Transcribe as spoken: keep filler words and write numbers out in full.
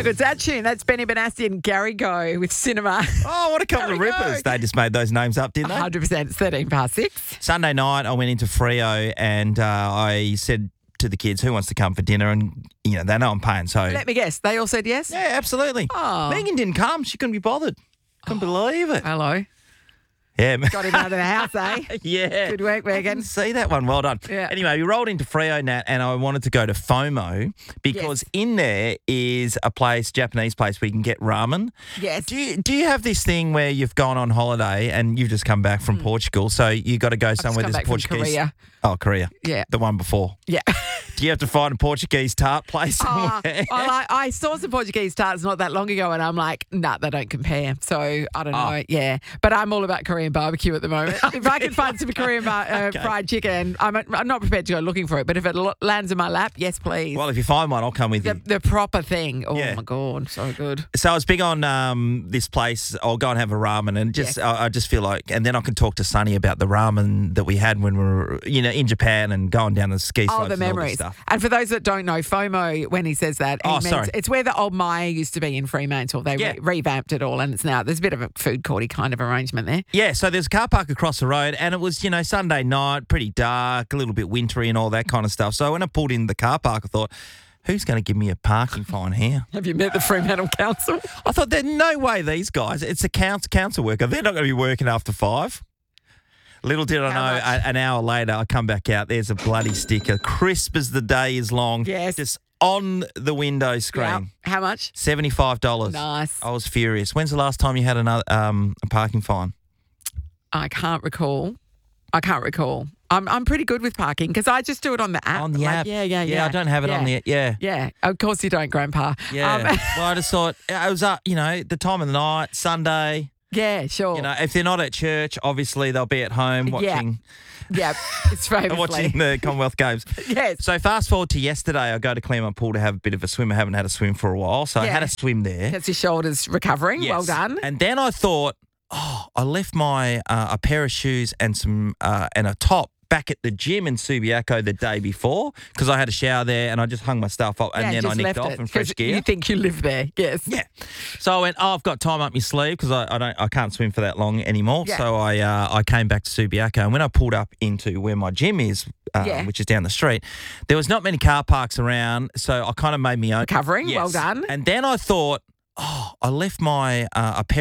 good's that tune? That's Benny Benassi and Gary Go with Cinema. Oh, what a couple There we of rippers. go. They just made those names up, didn't they? one hundred percent. It's thirteen past six. Sunday night, I went into Freo and uh, I said to the kids, who wants to come for dinner? And, you know, they know I'm paying. So, Let me guess. They all said yes? yeah, absolutely. Oh. Megan didn't come. She couldn't be bothered. Couldn't believe it. Hello. Yeah. Got him out of the house, eh? Yeah. Good work, I Megan. didn't see that one. Well done. Yeah. Anyway, we rolled into Freo, Nat, and I wanted to go to FOMO because Yes. in there is a place, Japanese place, where you can get ramen. Yes. Do you, do you have this thing where you've gone on holiday and you've just come back from Portugal, so you got to go Hmm. I've just somewhere come that's back from Portuguese? Korea. Oh, Korea. Yeah. The one before. Yeah. Do you have to find a Portuguese tart place Oh, somewhere? I, like, I saw some Portuguese tarts not that long ago, and I'm like, nah, they don't compare. So I don't know. Oh. Yeah, but I'm all about Korean barbecue at the moment. If I can find some Korean bar- uh, Okay. fried chicken, I'm, I'm not prepared to go looking for it. But if it l- lands in my lap, yes, please. Well, if you find one, I'll come with the, you. the proper thing. Oh Yeah. my god, so good. So I was big on um, this place. I'll go and have a ramen, and just Yes. I, I just feel like, and then I can talk to Sonny about the ramen that we had when we were, you know, in Japan and going down the ski slopes Oh, the and all this memories. stuff. And for those that don't know, FOMO, when he says that, he Oh, means sorry. it's where the old Maya used to be in Fremantle. They Yeah. re- revamped it all, and it's now, there's a bit of a food courty kind of arrangement there. Yeah, so there's a car park across the road, and it was, you know, Sunday night, pretty dark, a little bit wintry and all that kind of stuff. So when I pulled in the car park, I thought, who's going to give me a parking fine here? Have you met the Fremantle Council? I thought, there's no way these guys, it's a council, council worker, they're not going to be working after five. Little did I How know, much? a, an hour later, I come back out, there's a bloody sticker, crisp as the day is long, Yes. just on the window screen. Yeah. How much? seventy-five dollars. Nice. I was furious. When's the last time you had another um, a parking fine? I can't recall. I can't recall. I'm I'm pretty good with parking because I just do it on the app. On the Like, app? Yeah, yeah, yeah. Yeah, I don't have it on Yeah. the, yeah. Yeah, of course you don't, Grandpa. Yeah. Um, Well, I just thought it was up, you know, the time of the night, Sunday. yeah, sure. You know, if they're not at church, obviously they'll be at home Yeah. watching yeah, it's famously. watching the Commonwealth Games. Yes. So fast forward to yesterday, I go to Claremont Pool to have a bit of a swim. I haven't had a swim for a while, so I Yeah. had a swim there. Gets your shoulders recovering. Well Yes. done. And then I thought, oh, I left my uh, a pair of shoes and some uh, and a top back at the gym in Subiaco the day before because I had a shower there and I just hung my stuff up and yeah, then just I nicked left off it, in fresh 'cause gear. You think you live there? Yes. Yeah. So I went, oh, I've got time up my sleeve because I, I don't, I can't swim for that long anymore. Yeah. So I, uh, I came back to Subiaco, and when I pulled up into where my gym is, uh, Yeah. which is down the street, there was not many car parks around. So I kind of made me own Recovering. Well Yes. done. And then I thought, oh, I left my uh, a pair.